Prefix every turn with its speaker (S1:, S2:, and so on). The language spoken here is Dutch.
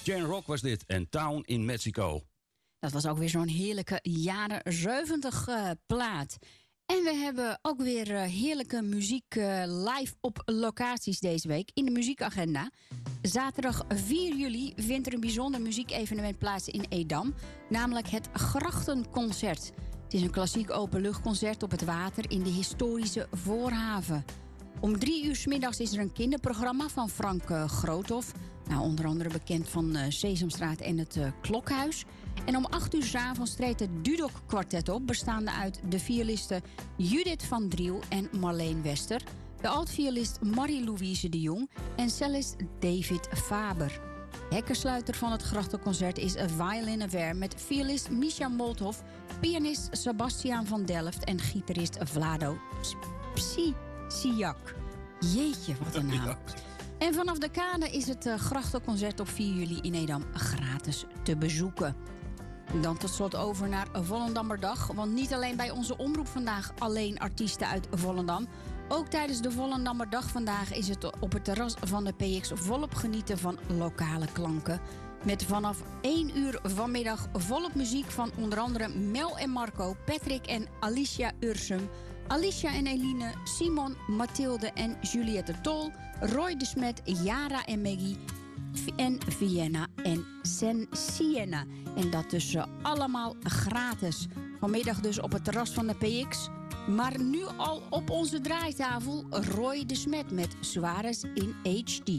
S1: Jan Rock was dit en Town in Mexico.
S2: Dat was ook weer zo'n heerlijke jaren 70 plaat. En we hebben ook weer heerlijke muziek live op locaties deze week in de muziekagenda. Zaterdag 4 juli vindt er een bijzonder muziekevenement plaats in Edam. Namelijk het Grachtenconcert. Het is een klassiek openluchtconcert op het water in de historische Voorhaven. Om 3 uur 's middags is er een kinderprogramma van Frank Groothoff. Nou, onder andere bekend van Sesamstraat en het Klokhuis. En om 8 uur 's avonds treedt het Dudok Kwartet op, bestaande uit de violisten Judith van Driel en Marleen Wester, de altviolist Marie-Louise de Jong en cellist David Faber. Hekkensluiter van het Grachtenconcert is A Violin Affair met violist Misha Molthoff, pianist Sebastiaan van Delft en gitarist Vlado Psiak. Jeetje, wat een naam. Ja. En vanaf de kade is het Grachtenconcert op 4 juli in Edam gratis te bezoeken. Dan tot slot over naar Volendammerdag. Want niet alleen bij onze omroep vandaag alleen artiesten uit Volendam. Ook tijdens de Volendammerdag vandaag is het op het terras van de PX volop genieten van lokale klanken. Met vanaf 1 uur vanmiddag volop muziek van onder andere Mel en Marco, Patrick en Alicia Ursum, Alicia en Eline, Simon, Mathilde en Juliette Tol, Roy de Smet, Yara en Maggie en Vienna en Sienna. En dat dus allemaal gratis. Vanmiddag dus op het terras van de PX. Maar nu al op onze draaitafel Roy de Smet met Suarez in HD.